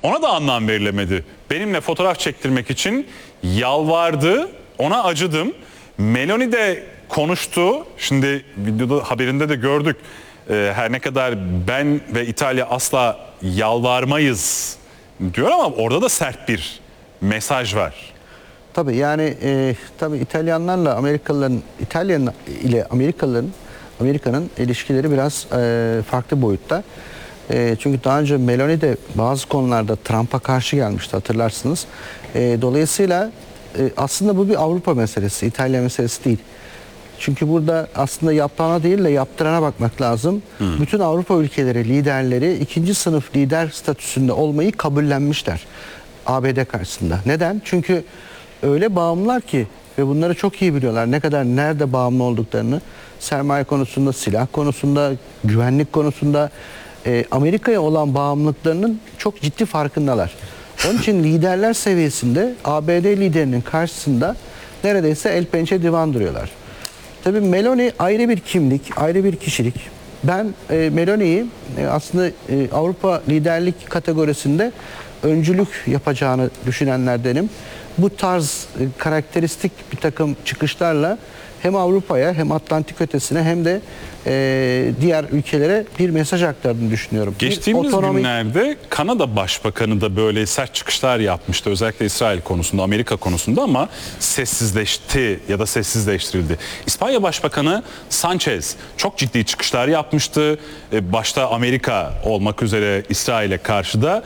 Ona da anlam verilemedi. Benimle fotoğraf çektirmek için yalvardı, ona acıdım. Meloni de konuştu. Şimdi videoda, haberinde de gördük. Her ne kadar ben ve İtalya asla yalvarmayız diyor ama orada da sert bir mesaj var. Tabii yani tabii İtalyanlarla Amerikalıların, İtalya ile Amerika'nın ilişkileri biraz farklı boyutta. Çünkü daha önce Meloni de bazı konularda Trump'a karşı gelmişti, hatırlarsınız. Dolayısıyla aslında bu bir Avrupa meselesi, İtalya meselesi değil. Çünkü burada aslında yaptığına değil de yaptırana bakmak lazım. Bütün Avrupa ülkeleri, liderleri ikinci sınıf lider statüsünde olmayı kabullenmişler ABD karşısında. Neden? Çünkü öyle bağımlılar ki ve bunları çok iyi biliyorlar. Ne kadar nerede bağımlı olduklarını, sermaye konusunda, silah konusunda, güvenlik konusunda Amerika'ya olan bağımlılıklarının çok ciddi farkındalar. Onun için liderler seviyesinde ABD liderinin karşısında neredeyse el pençe divan duruyorlar. Tabii Meloni ayrı bir kimlik, ayrı bir kişilik. Ben Meloni'yi aslında Avrupa liderlik kategorisinde öncülük yapacağını düşünenlerdenim. Bu tarz karakteristik bir takım çıkışlarla hem Avrupa'ya hem Atlantik ötesine hem de diğer ülkelere bir mesaj aktardığını düşünüyorum. Geçtiğimiz günlerde Kanada Başbakanı da böyle sert çıkışlar yapmıştı. Özellikle İsrail konusunda, Amerika konusunda ama sessizleşti ya da sessizleştirildi. İspanya Başbakanı Sanchez çok ciddi çıkışlar yapmıştı. Başta Amerika olmak üzere İsrail'e karşı da.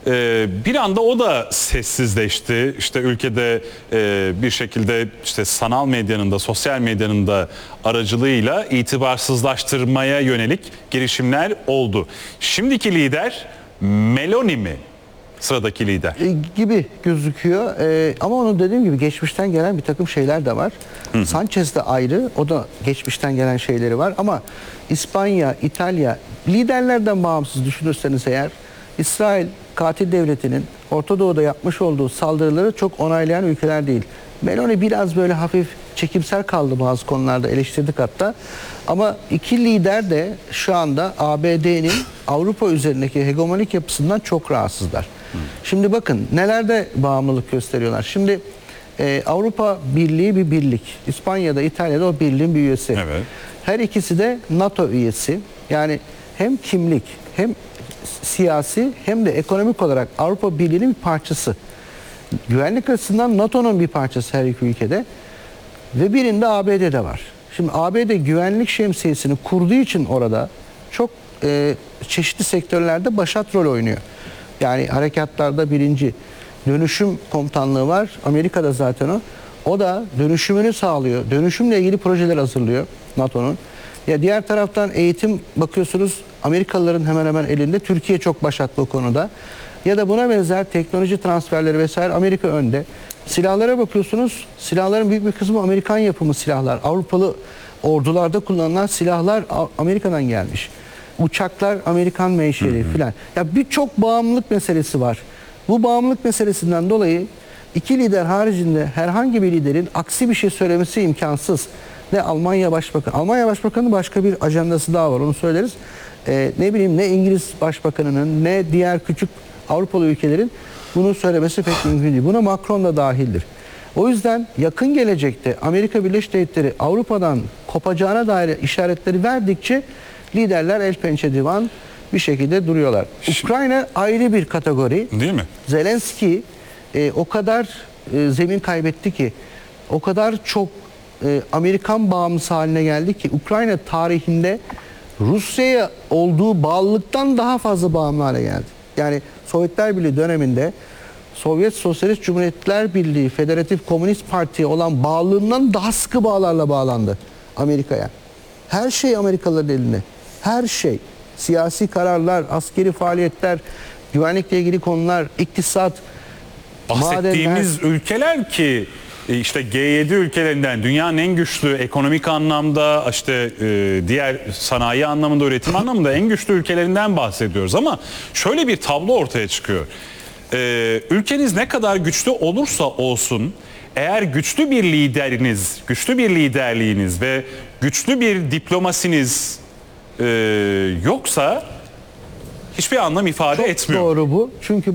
Bir anda o da sessizleşti. İşte ülkede bir şekilde işte sanal medyanın da sosyal medyanın da aracılığıyla itibarsızlaştırmaya yönelik girişimler oldu. Şimdiki lider Meloni mi? Sıradaki lider. Gibi gözüküyor. Ama onun dediğim gibi geçmişten gelen bir takım şeyler de var. Sanchez de ayrı. O da geçmişten gelen şeyleri var. Ama İspanya, İtalya liderlerden bağımsız düşünürseniz eğer İsrail katil devletinin Orta Doğu'da yapmış olduğu saldırıları çok onaylayan ülkeler değil. Meloni biraz böyle hafif çekimser kaldı bazı konularda, eleştirdik hatta. Ama iki lider de şu anda ABD'nin Avrupa üzerindeki hegemonik yapısından çok rahatsızlar. Şimdi bakın nelerde bağımlılık gösteriyorlar. Şimdi Avrupa Birliği bir birlik. İspanya'da, İtalya'da o birliğin bir üyesi. Evet. Her ikisi de NATO üyesi. Yani hem kimlik hem siyasi hem de ekonomik olarak Avrupa Birliği'nin bir parçası. Güvenlik açısından NATO'nun bir parçası her iki ülkede ve birinde ABD'de var. Şimdi ABD güvenlik şemsiyesini kurduğu için orada çok çeşitli sektörlerde başat rol oynuyor. Yani harekatlarda birinci, dönüşüm komutanlığı var. Amerika'da zaten o. O da dönüşümünü sağlıyor. Dönüşümle ilgili projeler hazırlıyor NATO'nun. Ya diğer taraftan eğitim bakıyorsunuz Amerikalıların hemen hemen elinde. Türkiye çok başatlı o konuda. Ya da buna benzer teknoloji transferleri vesaire Amerika önde. Silahlara bakıyorsunuz. Silahların büyük bir kısmı Amerikan yapımı silahlar. Avrupalı ordularda kullanılan silahlar Amerika'dan gelmiş. Uçaklar Amerikan menşeli filan. Ya birçok bağımlılık meselesi var. Bu bağımlılık meselesinden dolayı iki lider haricinde herhangi bir liderin aksi bir şey söylemesi imkansız. Ne Almanya Başbakanı. Almanya Başbakanı'nın başka bir ajandası daha var, onu söyleriz. Ne bileyim ne İngiliz Başbakanı'nın ne diğer küçük Avrupalı ülkelerin bunu söylemesi pek mümkün değil. Buna Macron da dahildir. O yüzden yakın gelecekte Amerika Birleşik Devletleri Avrupa'dan kopacağına dair işaretleri verdikçe liderler el pençe divan bir şekilde duruyorlar. Ukrayna ayrı bir kategori. Değil mi? Zelenski o kadar zemin kaybetti ki, o kadar çok Amerikan bağımlısı haline geldi ki Ukrayna tarihinde Rusya'ya olduğu bağlılıktan daha fazla bağımlı hale geldi. Yani Sovyetler Birliği döneminde Sovyet Sosyalist Cumhuriyetler Birliği Federatif Komünist Parti'ye olan bağlılığından daha sıkı bağlarla bağlandı Amerika'ya. Her şey Amerikalıların elinde. Her şey. Siyasi kararlar, askeri faaliyetler, güvenlikle ilgili konular, iktisat, bahsettiğimiz ülkeler ki işte G7 ülkelerinden dünyanın en güçlü ekonomik anlamda, işte diğer sanayi anlamında, üretim anlamında en güçlü ülkelerinden bahsediyoruz ama şöyle bir tablo ortaya çıkıyor. Ülkeniz ne kadar güçlü olursa olsun, eğer güçlü bir lideriniz, güçlü bir liderliğiniz ve güçlü bir diplomasiniz yoksa hiçbir anlam ifade etmiyor. Çok doğru bu. Çünkü